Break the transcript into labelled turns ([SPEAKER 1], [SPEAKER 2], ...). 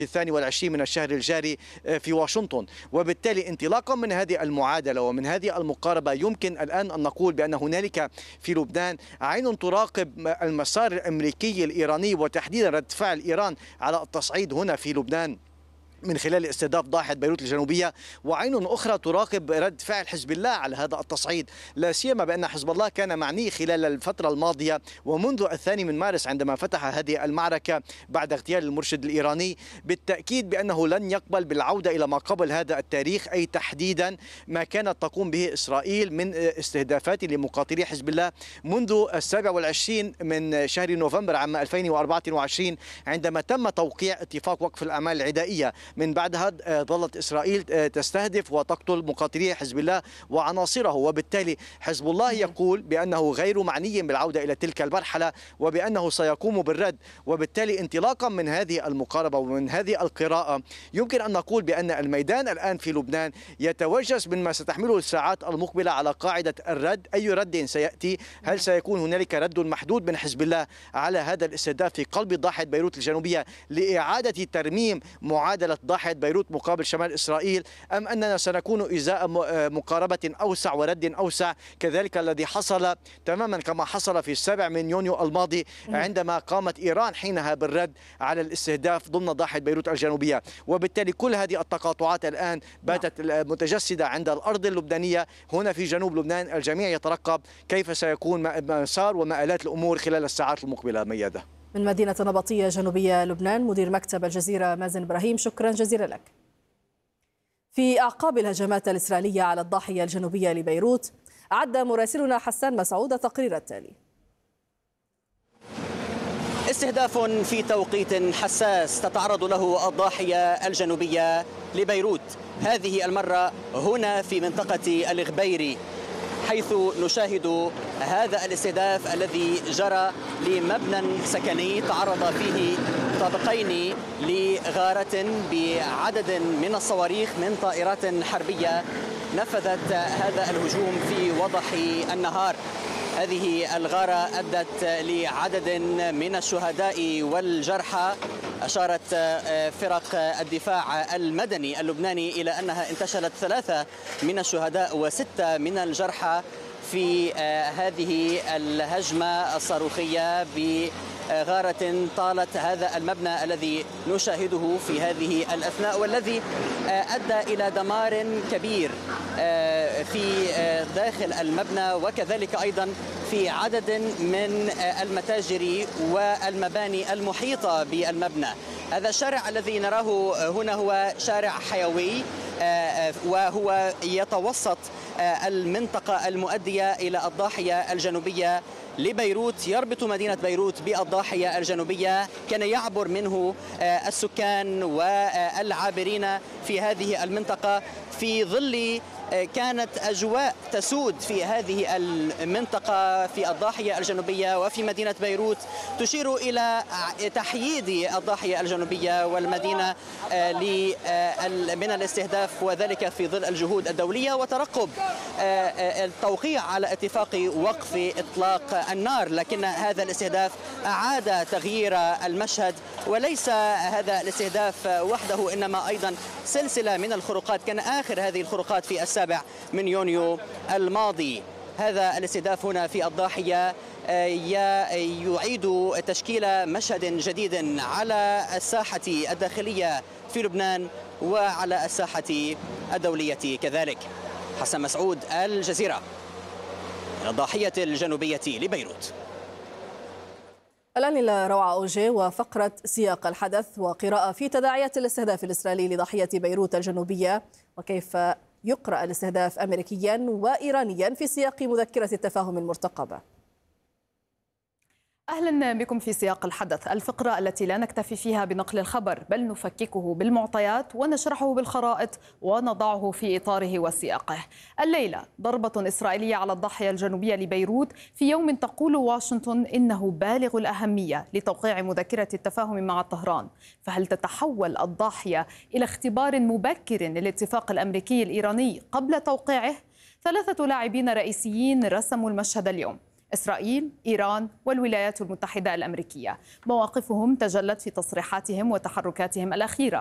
[SPEAKER 1] 22 من الشهر الجاري في واشنطن. وبالتالي انطلاقا من هذه المعادلة ومن هذه المقاربة يمكن الآن أن نقول بأن هنالك في لبنان عين تراقب المسار الأمريكي الإيراني وتحديدا رد فعل إيران على التصعيد هنا في لبنان من خلال استهداف ضاحية بيروت الجنوبية، وعين أخرى تراقب رد فعل حزب الله على هذا التصعيد، لا سيما بأن حزب الله كان معني خلال الفترة الماضية ومنذ 2 مارس عندما فتح هذه المعركة بعد اغتيال المرشد الإيراني بالتأكيد بأنه لن يقبل بالعودة إلى ما قبل هذا التاريخ، أي تحديدا ما كانت تقوم به إسرائيل من استهدافات لمقاتلي حزب الله منذ 27 من شهر نوفمبر عام 2024 عندما تم توقيع اتفاق وقف الأعمال العدائية. من بعدها ظلت إسرائيل تستهدف وتقتل مقاتلي حزب الله وعناصره، وبالتالي حزب الله يقول بأنه غير معني بالعودة إلى تلك المرحلة وبأنه سيقوم بالرد. وبالتالي انطلاقا من هذه المقاربة ومن هذه القراءة يمكن أن نقول بأن الميدان الآن في لبنان يتوجس مما ستحمله الساعات المقبلة على قاعدة الرد. أي رد سيأتي؟ هل سيكون هنالك رد محدود من حزب الله على هذا الاستهداف في قلب ضاحية بيروت الجنوبية لإعادة ترميم معادلة ضاحية بيروت مقابل شمال إسرائيل، أم أننا سنكون إزاء مقاربة أوسع ورد أوسع كذلك الذي حصل تماما كما حصل في 7 من يونيو الماضي عندما قامت إيران حينها بالرد على الاستهداف ضمن ضاحية بيروت الجنوبية. وبالتالي كل هذه التقاطعات الآن باتت متجسدة عند الأرض اللبنانية هنا في جنوب لبنان. الجميع يترقب كيف سيكون مسار ومآلات الأمور خلال الساعات المقبلة. ميادة
[SPEAKER 2] من مدينة نبطية جنوبية لبنان، مدير مكتب الجزيرة مازن إبراهيم، شكرا جزيلا لك. في أعقاب الهجمات الإسرائيلية على الضاحية الجنوبية لبيروت، أعد مراسلنا حسان مسعود التقرير التالي.
[SPEAKER 3] استهداف في توقيت حساس تتعرض له الضاحية الجنوبية لبيروت، هذه المرة هنا في منطقة الغبيري، حيث نشاهد هذا الاستهداف الذي جرى لمبنى سكني تعرض فيه طابقين لغارة بعدد من الصواريخ من طائرات حربية نفذت هذا الهجوم في وضح النهار. هذه الغارة أدت لعدد من الشهداء والجرحى. أشارت فرق الدفاع المدني اللبناني إلى أنها انتشلت 3 من الشهداء و6 من الجرحى في هذه الهجمة الصاروخية بغارة طالت هذا المبنى الذي نشاهده في هذه الأثناء، والذي أدى إلى دمار كبير في داخل المبنى وكذلك أيضا في عدد من المتاجر والمباني المحيطة بالمبنى. هذا الشارع الذي نراه هنا هو شارع حيوي، وهو يتوسط المنطقة المؤدية إلى الضاحية الجنوبية لبيروت، يربط مدينة بيروت بالضاحية الجنوبية. كان يعبر منه السكان والعابرين في هذه المنطقة في ظل كانت أجواء تسود في هذه المنطقة في الضاحية الجنوبية وفي مدينة بيروت تشير إلى تحييد الضاحية الجنوبية والمدينة من الاستهداف، وذلك في ظل الجهود الدولية وترقب التوقيع على اتفاق وقف إطلاق النار. لكن هذا الاستهداف أعاد تغيير المشهد، وليس هذا الاستهداف وحده إنما أيضا سلسلة من الخروقات. كان آخر هذه الخروقات في 7 من يونيو الماضي. هذا الاستهداف هنا في الضاحية يعيد تشكيل مشهد جديد على الساحة الداخلية في لبنان وعلى الساحة الدولية كذلك. حسن مسعود، الجزيرة، من الضاحية الجنوبية لبيروت.
[SPEAKER 2] الآن إلى روعة أوجي وفقرة سياق الحدث وقراءة في تداعيات الاستهداف الإسرائيلي لضاحية بيروت الجنوبية، وكيف يقرأ الاستهداف أمريكيا وإيرانيا في سياق مذكرة التفاهم المرتقبة.
[SPEAKER 4] أهلا بكم في سياق الحدث، الفقرة التي لا نكتفي فيها بنقل الخبر بل نفككه بالمعطيات ونشرحه بالخرائط ونضعه في إطاره وسياقه. الليلة ضربة إسرائيلية على الضاحية الجنوبية لبيروت في يوم تقول واشنطن إنه بالغ الأهمية لتوقيع مذكرة التفاهم مع طهران. فهل تتحول الضاحية إلى اختبار مبكر للاتفاق الأمريكي الإيراني قبل توقيعه؟ 3 لاعبين رئيسيين رسموا المشهد اليوم: إسرائيل، إيران والولايات المتحدة الأمريكية. مواقفهم تجلت في تصريحاتهم وتحركاتهم الأخيرة.